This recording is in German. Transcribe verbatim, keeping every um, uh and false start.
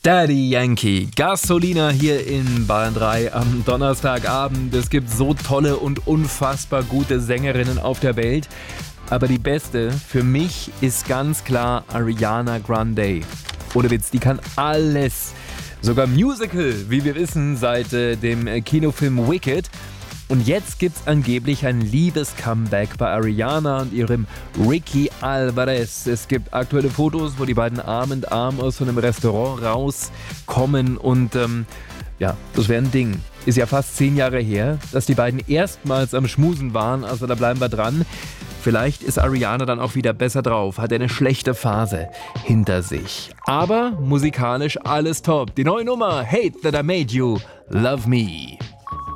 Daddy Yankee, Gasolina hier in Bayern drei am Donnerstagabend. Es gibt so tolle und unfassbar gute Sängerinnen auf der Welt. Aber die beste für mich ist ganz klar Ariana Grande. Ohne Witz, die kann alles. Sogar Musical, wie wir wissen, seit äh, dem äh, Kinofilm Wicked. Und jetzt gibt's angeblich ein Liebes-Comeback bei Ariana und ihrem Ricky Alvarez. Es gibt aktuelle Fotos, wo die beiden Arm in Arm aus so einem Restaurant rauskommen. Und ähm, ja, das wäre ein Ding. Ist ja fast zehn Jahre her, dass die beiden erstmals am Schmusen waren. Also da bleiben wir dran. Vielleicht ist Ariana dann auch wieder besser drauf, hat eine schlechte Phase hinter sich. Aber musikalisch alles top. Die neue Nummer, Hate That I Made You, Love Me.